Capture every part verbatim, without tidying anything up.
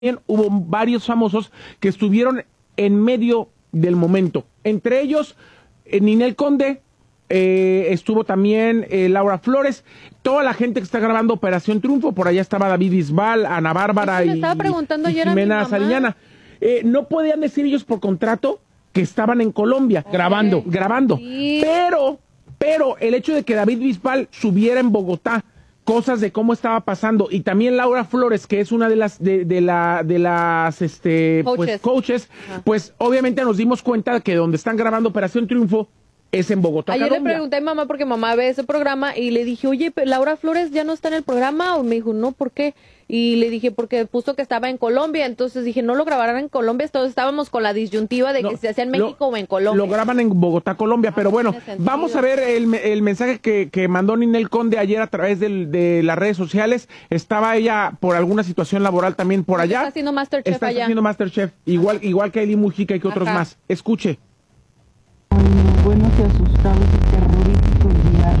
hubo varios famosos que estuvieron en medio del momento. Entre ellos, eh, Ninel Conde, eh, estuvo también eh, Laura Flores, toda la gente que está grabando Operación Triunfo. Por allá estaba David Bisbal, Ana Bárbara y, y Jimena Sariñana. Eh, no podían decir ellos por contrato que estaban en Colombia, okay, grabando, grabando. Sí. Pero, pero el hecho de que David Bisbal subiera en Bogotá cosas de cómo estaba pasando, y también Laura Flores, que es una de las de, de la de las este coaches, pues, coaches pues obviamente nos dimos cuenta de que donde están grabando Operación Triunfo es en Bogotá, Ayer Colombia. Le pregunté a mi mamá porque mamá ve ese programa y le dije, oye, Laura Flores ya no está en el programa, o me dijo, no, ¿por qué? Y le dije, porque puso que estaba en Colombia. Entonces dije, no lo grabarán en Colombia. Entonces estábamos con la disyuntiva de no, que se hacía en México lo, o en Colombia. Lo graban en Bogotá, Colombia. Ah, pero bueno, vamos a ver el, el mensaje que, que mandó Ninel Conde ayer a través del, de las redes sociales. Estaba ella por alguna situación laboral también por allá. Está haciendo Masterchef está allá. Está haciendo Masterchef, igual, igual que Aileen Mujica y que otros Ajá. más. Escuche. Buenos y asustados y terroríficos días.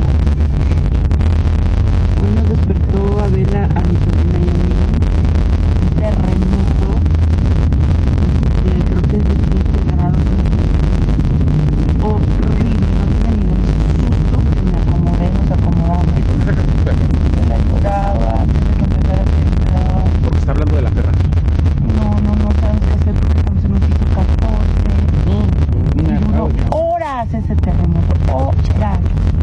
Hoy nos despertó a Vela, a mi sobrina y a mí, un terremoto de creo que es de siete grados. Horrible, no tenía ningún susto que me acomodé, nos acomodamos. Se la lloraba antes de que empezara a temblar. Porque está hablando de la perra. No, no, no sabes qué hacer porque estamos en un piso catorce. Mm, y duró horas ese terremoto, horas.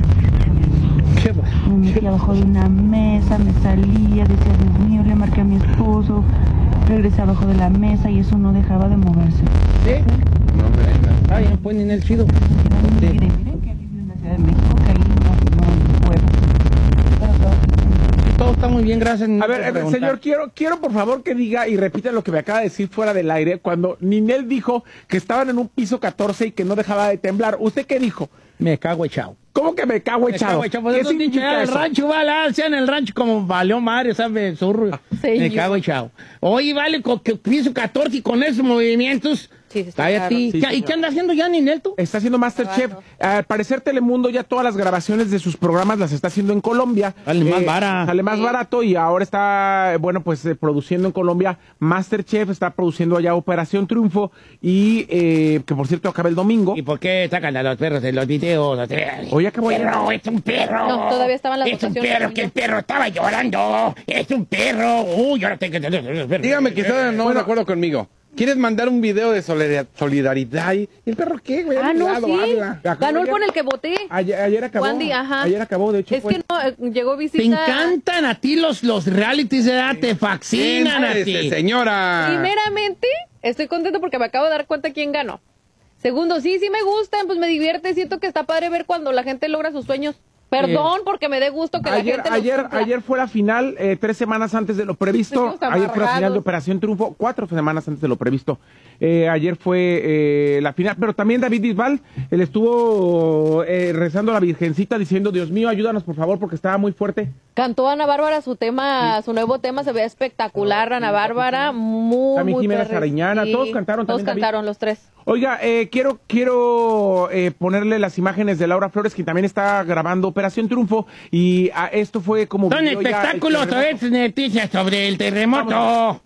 Qué bueno. Me metí abajo de una mesa, me salía, decía, Dios mío, le marqué a mi esposo, regresé abajo de la mesa y eso no dejaba de moverse. ¿Sí? No, hombre, está bien, pues en el chido. Miren, miren, miren que vivo en la Ciudad de México, que ahí no, no puedo. Pero todo, todo está muy bien, gracias. A ver, eh, señor, quiero, quiero por favor que diga y repita lo que me acaba de decir fuera del aire, cuando Ninel dijo que estaban en un piso catorce y que no dejaba de temblar. ¿Usted qué dijo? Me cago echado. ¿Cómo que me cago echado? Me cago echado. Pues eso dicho, ya, el rancho, vale, sea en el rancho como valió madre, ¿sabes? Zurro. Sí, me yo. cago echado. Oye, vale, con que piso catorce y con esos movimientos. Sí, está claro. Sí, ¿Y señor. qué anda haciendo ya Ninel tú? Está haciendo Masterchef. Al parecer Telemundo ya todas las grabaciones de sus programas las está haciendo en Colombia. Sale eh, más barato. Sale más sí. barato y ahora está, bueno, pues eh, produciendo en Colombia Masterchef, está produciendo allá Operación Triunfo y eh, que por cierto acaba el domingo. ¿Y por qué sacan a los perros en los videos? Oye, ¿qué voy a perro, es un perro. No, todavía estaban las Es un perro, que el perro estaba llorando. Es un perro. Uy, ahora tengo que... Dígame que está no bueno, de acuerdo conmigo. ¿Quieres mandar un video de solidaridad? ¿Y el perro qué, güey? Ah, no, lado, sí. Habla. ayer, Ganó el con el que voté. Ayer, ayer acabó. Wandy, ajá. Ayer acabó, de hecho. Es fue... que no, eh, llegó visita. Te encantan a ti los, los realities, ¿verdad? Te fascinan a ti. Señora. Primeramente, estoy contento porque me acabo de dar cuenta quién ganó. Segundo, sí, sí me gustan, pues me divierte. Siento que está padre ver cuando la gente logra sus sueños. Perdón, porque me dé gusto que ayer, la gente ayer, ayer fue la final, eh, tres semanas antes de lo previsto. Ayer fue la final de Operación Triunfo, cuatro semanas antes de lo previsto. Eh, ayer fue eh, la final, pero también David Bisbal, él estuvo eh, rezando a la Virgencita diciendo, Dios mío, ayúdanos por favor, porque estaba muy fuerte. Cantó Ana Bárbara su tema, sí. su nuevo tema, se ve espectacular, Ana Bárbara, muy, también muy Jimena Sariñana, sí. todos cantaron. Todos también cantaron, David. los tres. Oiga, eh, quiero quiero eh, ponerle las imágenes de Laura Flores, que también está grabando Operación Triunfo, y a, esto fue como... Son espectáculos, otra vez noticias sobre el terremoto. Vamos.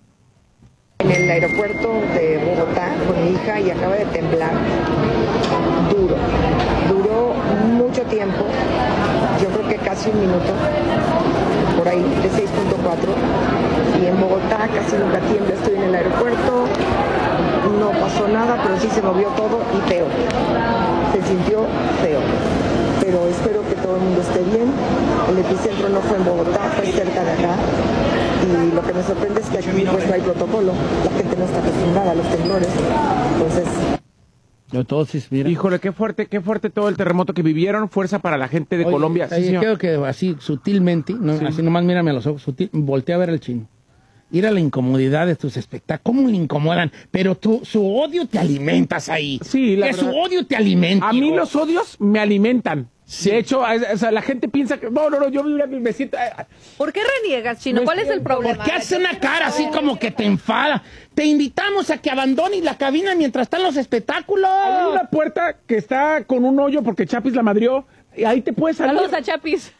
En el aeropuerto de Bogotá con mi hija y acaba de temblar duro, duró mucho tiempo, yo creo que casi un minuto, por ahí, de seis punto cuatro, y en Bogotá casi nunca tiembla, estoy en el aeropuerto, no pasó nada, pero sí se movió todo y feo, se sintió feo, pero espero que todo el mundo esté bien. El epicentro no fue en Bogotá, fue cerca de acá, y lo que me sorprende es que aquí pues no hay protocolo, la gente no está acostumbrada a los temblores, entonces... Entonces, mira. Híjole, qué fuerte, qué fuerte todo el terremoto que vivieron, fuerza para la gente de Oye, Colombia. Sí, sí, creo que así, sutilmente, no, sí. así nomás mírame a los ojos, sutil, voltea a ver al chino. Ir a la incomodidad de tus espectáculos. ¿Cómo le incomodan? Pero tú, su odio te alimentas ahí. Sí, la que verdad. su odio te alimenta. A mí los odios me alimentan. Sí. De hecho, o sea, la gente piensa que... No, no, no, yo me siento... ¿Por qué reniegas, Chino? ¿Cuál es el problema? ¿Por qué haces una cara así como que te enfada? Te invitamos a que abandones la cabina mientras están los espectáculos. Hay una puerta que está con un hoyo porque Chapis la madrió. Y ahí te puedes salir. Saludos a Chapis.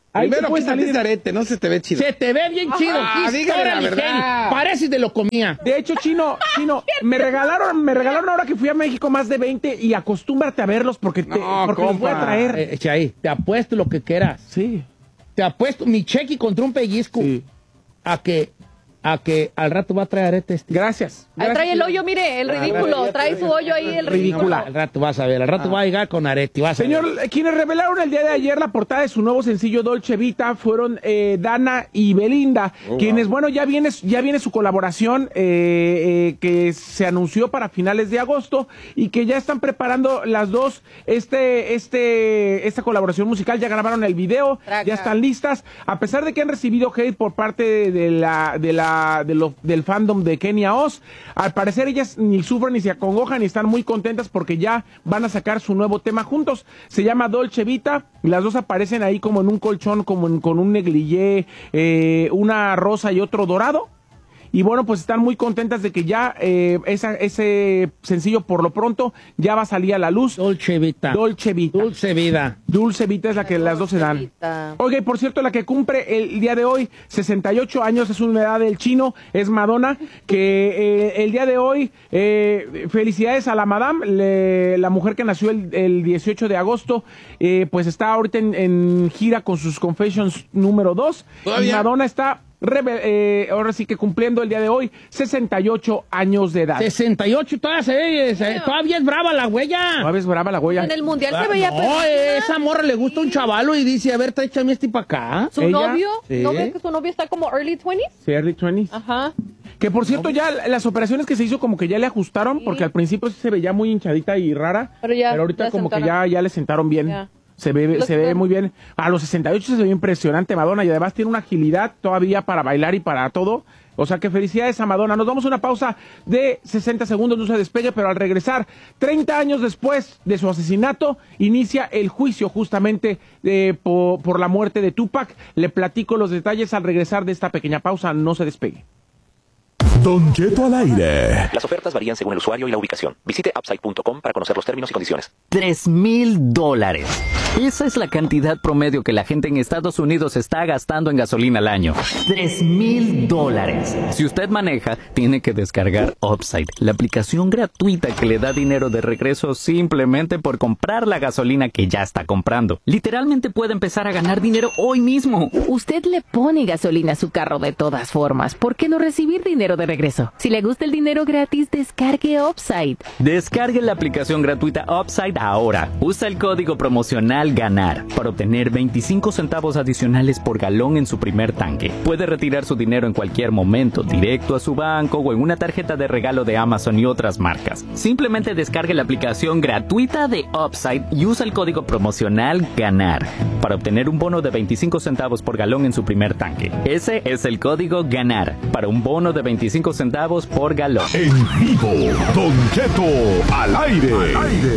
Ahí Primero, te puedes quítate salir. ese arete, no se te ve chido. Se te ve bien chido. Ah, Quis- dígale la órale, verdad. Kenny, pareces de lo comía. De hecho, Chino, Chino, me regalaron, me regalaron ahora que fui a México más de veinte y acostúmbrate a verlos porque te, No, porque los voy a compa. traer. Eh, Chay, te apuesto lo que quieras. Sí. Te apuesto mi cheque contra un pellizco Sí. a que a que al rato va a traer arete este. Gracias. Ahí Gracias, trae el Chino. hoyo, mire, el ridículo. Trae su hoyo ahí, el ridículo. Ridícula. Al rato vas a ver, al rato va a llegar con arete. Vas a Señor, ver. quienes revelaron el día de ayer la portada de su nuevo sencillo Dolce Vita fueron eh, Dana y Belinda, Oh, quienes, wow. bueno, ya viene, ya viene su colaboración eh, eh, que se anunció para finales de agosto y que ya están preparando las dos este, este, esta colaboración musical, ya grabaron el video, Traca. ya están listas, a pesar de que han recibido hate por parte de, de la, de la, de lo, del fandom de Kenia Oz, al parecer ellas ni sufren ni se acongojan y están muy contentas porque ya van a sacar su nuevo tema juntos. Se llama Dolce Vita y las dos aparecen ahí como en un colchón, como en- con un negligé, eh, una rosa y otro dorado. Y bueno, pues están muy contentas de que ya eh, esa, ese sencillo por lo pronto ya va a salir a la luz. Dolce Vita. Dolce Vita. Dulce vida. Dulce Vita es la que las dos se dan. Vita. Oiga, y por cierto, la que cumple el día de hoy, sesenta y ocho años, es una edad del chino, es Madonna, que eh, el día de hoy, eh, felicidades a la Madame, le- la mujer que nació el, el dieciocho de agosto, eh, pues está ahorita en, en gira con sus Confessions número dos. Y ¿Todavía? Madonna está, reve- eh, ahora sí que cumpliendo el día de hoy, sesenta y ocho años de edad. sesenta y ocho, todavía se ve, se- todavía es brava la huella. ¿No ves brava la huella? En el mundial Ah, se veía no, perfecta. esa morra le gusta un chavalo y dice, a ver, échame este para acá. Su ¿Ella? novio, Sí. ¿no ves que su novio está como early twenties? Sí, early twenties. Ajá. Que por cierto, ya las operaciones que se hizo como que ya le ajustaron, Sí. porque al principio sí se veía muy hinchadita y rara, Pero ya ahorita le como que sentaron. ya, ya le sentaron bien. Ya. Se ve, Lo se que ve ven. muy bien. A los sesenta y ocho se ve impresionante Madonna y además tiene una agilidad todavía para bailar y para todo. O sea que felicidades a Madonna. Nos vamos a una pausa de sesenta segundos, no se despegue, pero al regresar, treinta años después de su asesinato, inicia el juicio justamente eh, por, por la muerte de Tupac. Le platico los detalles al regresar de esta pequeña pausa, no se despegue. Don Cheto al aire. Las ofertas varían según el usuario y la ubicación. Visite upside punto com para conocer los términos y condiciones. Tres mil dólares. Esa es la cantidad promedio que la gente en Estados Unidos está gastando en gasolina al año. Tres mil dólares. Si usted maneja, tiene que descargar Upside, la aplicación gratuita que le da dinero de regreso simplemente por comprar la gasolina que ya está comprando. Literalmente puede empezar a ganar dinero hoy mismo. Usted le pone gasolina a su carro de todas formas. ¿Por qué no recibir dinero de regreso? Si le gusta el dinero gratis, descargue Upside. Descargue la aplicación gratuita Upside ahora. Usa el código promocional GANAR para obtener veinticinco centavos adicionales por galón en su primer tanque. Puede retirar su dinero en cualquier momento, directo a su banco o en una tarjeta de regalo de Amazon y otras marcas. Simplemente descargue la aplicación gratuita de Upside y usa el código promocional GANAR para obtener un bono de veinticinco centavos por galón en su primer tanque. Ese es el código GANAR para un bono de veinticinco centavos por galón. En vivo, Don Cheto al aire. Al aire.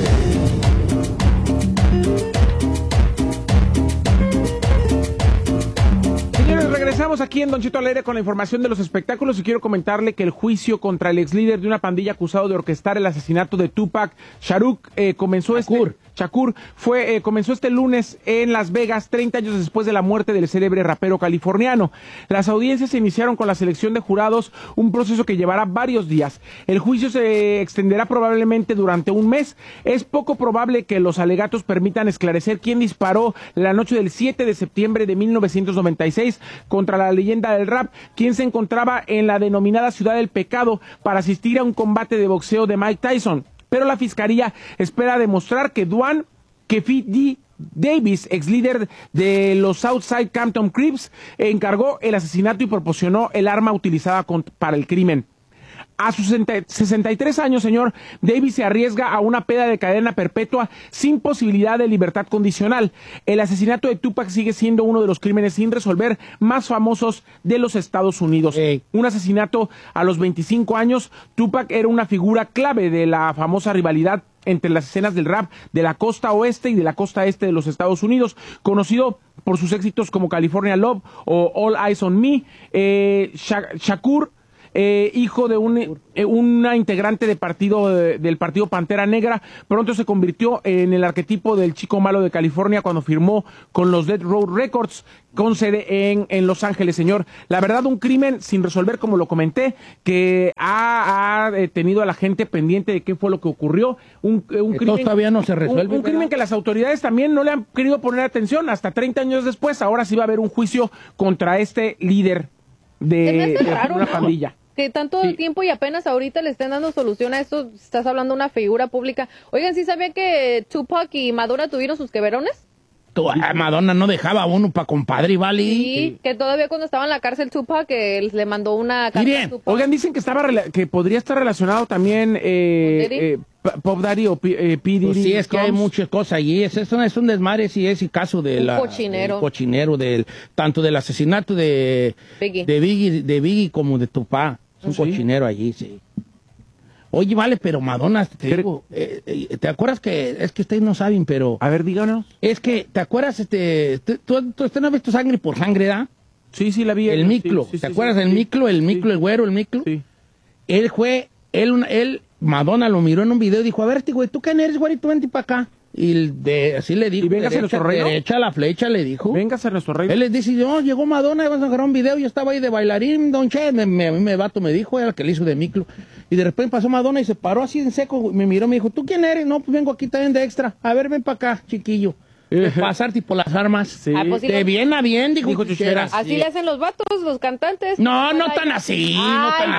Señores, regresamos aquí en Don Cheto al aire con la información de los espectáculos y quiero comentarle que el juicio contra el ex líder de una pandilla acusado de orquestar el asesinato de Tupac Shakur eh, comenzó Shakur. este Shakur fue eh, comenzó este lunes en Las Vegas, treinta años después de la muerte del célebre rapero californiano. Las audiencias se iniciaron con la selección de jurados, un proceso que llevará varios días. El juicio se extenderá probablemente durante un mes. Es poco probable que los alegatos permitan esclarecer quién disparó la noche del siete de septiembre de mil novecientos noventa y seis contra la leyenda del rap, quien se encontraba en la denominada Ciudad del Pecado para asistir a un combate de boxeo de Mike Tyson. Pero la fiscalía espera demostrar que Duane Keffi D. Davis, ex líder de los Southside Compton Crips, encargó el asesinato y proporcionó el arma utilizada con, para el crimen. A sus sesenta y tres años, señor, Davis se arriesga a una pena de cadena perpetua sin posibilidad de libertad condicional. El asesinato de Tupac sigue siendo uno de los crímenes sin resolver más famosos de los Estados Unidos. Hey. Un asesinato a los veinticinco años. Tupac era una figura clave de la famosa rivalidad entre las escenas del rap de la costa oeste y de la costa este de los Estados Unidos, conocido por sus éxitos como California Love o All Eyes on Me. Eh, Sha- Shakur eh, hijo de un, eh, una integrante de partido de, del partido Pantera Negra. Pronto se convirtió en el arquetipo del chico malo de California cuando firmó con los Death Row Records, con sede en, en Los Ángeles, señor. La verdad, un crimen sin resolver, como lo comenté, que ha, ha tenido a la gente pendiente de qué fue lo que ocurrió. Un, un crimen todavía no se resuelve. Un, un crimen que las autoridades también no le han querido poner atención. Hasta treinta años después, ahora sí va a haber un juicio contra este líder de, de raro, una ¿no? pandilla. Que tanto sí. tiempo y apenas ahorita le estén dando solución a esto. Estás hablando de una figura pública. Oigan, ¿sí sabían que Tupac y Madonna tuvieron sus queverones? Tu, ah, Madonna no dejaba a uno para compadre, ¿vale? Sí, sí, que todavía cuando estaba en la cárcel Tupac, que le mandó una carta Miren, a Tupac. Oigan, dicen que estaba que podría estar relacionado también eh, eh, Pop Daddy o P, eh, P. Diddy. Pues sí, es que hay muchas cosas allí. Es, es, un, es un desmadre, sí, es el caso de un la, cochinero. del cochinero, del, tanto del asesinato de Biggie, de Biggie, de Biggie como de Tupac. Es un sí. cochinero allí, sí. Oye, vale, pero Madonna, te digo, eh, eh, ¿te acuerdas que, es que ustedes no saben, pero... A ver, díganos. Es que, ¿te acuerdas, este, tú, tú, usted no has visto Sangre por Sangre, ¿da? Sí, sí, la vi. El Miclo, sí, sí, ¿te sí, acuerdas sí, del sí, Miclo, el Miclo, sí. el güero, el Miclo? Sí. Él fue, él, él, Madonna lo miró en un video y dijo, a ver, güey, ¿tú quién eres, güey? Tú vente para acá. Y de, así le dijo, ¿Y véngase derecha, nuestro reino? derecha la flecha, le dijo. Véngase a nuestro reino. Él les dice, no, llegó Madonna, vamos a grabar un video, yo estaba ahí de bailarín, don Che, me, me, me vato me dijo, era el que le hizo de Miclo. Y de repente pasó Madonna y se paró así en seco, me miró, me dijo, ¿tú quién eres? No, pues vengo aquí también de extra. A ver, ven para acá, chiquillo. De pasar tipo las armas. Sí. Ah, pues sí, de lo... bien a bien, dijo, dijo Chucheras. Así sí. le hacen los vatos, los cantantes. No, no tan así, ay, no tan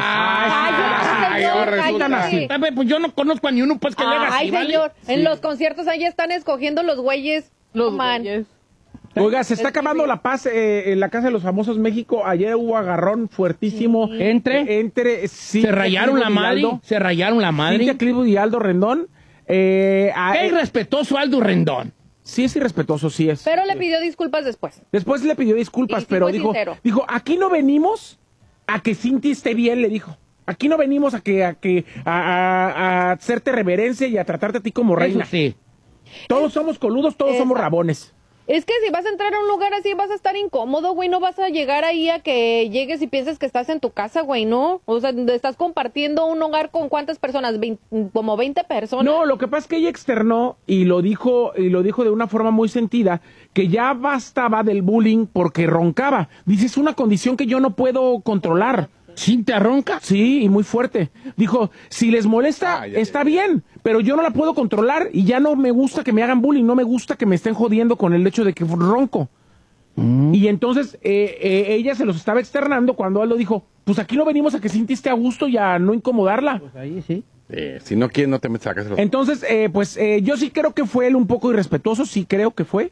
así. Ay, tan así. Pues yo no conozco a ni uno pues que ay, le haga así, ay, señor, ¿vale? En sí. los conciertos ahí están escogiendo los güeyes. Los oh, güeyes. Oiga, se está acabando la paz eh, en la Casa de los Famosos México. Ayer hubo agarrón fuertísimo. Sí. Entre, entre sí, se rayaron la madre, Aldo, se rayaron la madre. Cintia Clivo y Aldo Rendón. Eh, Qué irrespetuoso Aldo Rendón. Sí es irrespetuoso, sí es. Pero le pidió disculpas después. Después le pidió disculpas, sí pero dijo, dijo, aquí no venimos a que Cintia esté bien, le dijo. Aquí no venimos a que a que a, a, a hacerte reverencia y a tratarte a ti como reina. Eso sí. Todos es, somos coludos, todos es, somos rabones. Es que si vas a entrar a un lugar así vas a estar incómodo, güey, no vas a llegar ahí a que llegues y pienses que estás en tu casa, güey, ¿no? O sea, estás compartiendo un hogar con ¿cuántas personas? veinte, como veinte personas. No, lo que pasa es que ella externó y lo dijo y lo dijo de una forma muy sentida, que ya bastaba del bullying porque roncaba. Dice, es una condición que yo no puedo controlar. ¿Cintia ronca? Sí, y muy fuerte. Dijo, si les molesta, ah, ya, está ya, ya. bien, pero yo no la puedo controlar y ya no me gusta que me hagan bullying, no me gusta que me estén jodiendo con el hecho de que ronco. Mm. Y entonces eh, eh, ella se los estaba externando cuando Aldo dijo, pues aquí no venimos a que Cintia esté a gusto y a no incomodarla. Pues ahí sí. Eh, si no quieres, no te metas a casa. Entonces, eh, pues eh, yo sí creo que fue él un poco irrespetuoso, sí creo que fue.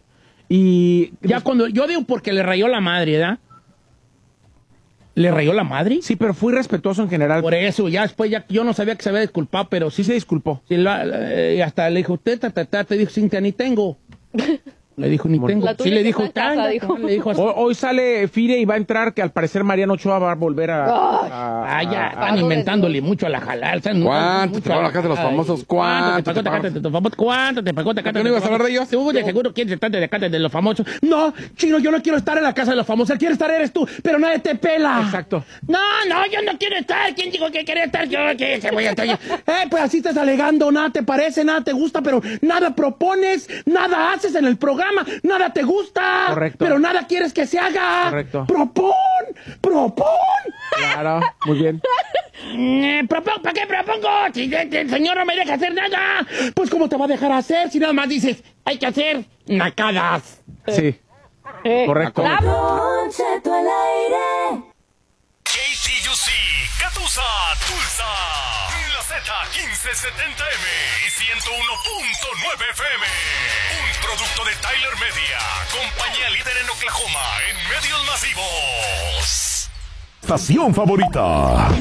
Y ya pues, cuando, yo digo porque le rayó la madre, ¿verdad? ¿Le rayó la madre? Sí, pero fui respetuoso en general. Por eso, ya después, ya yo no sabía que se había disculpado, pero sí se disculpó. Sí, la, la, y hasta le dijo, usted, ta, ta, ta, te dijo, Cintia, ni tengo. Le dijo, ni tengo. Sí, le dijo, casa, dijo. Le dijo hoy, hoy sale Fire y va a entrar, que al parecer Mariano Ochoa va a volver a... a ah, ya, están inventándole mucho a la jalal. ¿Cuánto te pagó la Casa de los Famosos? ¿Cuánto te pagó? ¿Cuánto te pagó? ¿Qué no ibas a hablar de ellos? Tú de seguro quieres estar de la Casa de los Famosos. No, Chino, yo no quiero estar en la Casa de los Famosos. El quiere estar eres tú, pero nadie te pela. Exacto. No, no, yo no quiero estar. ¿Quién dijo que quería estar? Yo que se voy a estar. Eh, pues así estás alegando, nada te parece, nada te gusta, pero nada propones, nada haces en el programa, nada te gusta, correcto, pero nada quieres que se haga. Correcto. Propón, propón. Claro, muy bien. Eh, ¿Para qué propongo? Si el señor no me deja hacer nada. Pues ¿cómo te va a dejar hacer si nada más dices, hay que hacer nacadas? Sí, eh, correcto. Don Cheto al aire. K T U C, Catusa, Tulsa, la Z quince setenta M y ciento uno punto nueve F M. Un producto de Tyler Media, compañía líder en Oklahoma en medios masivos. Estación favorita.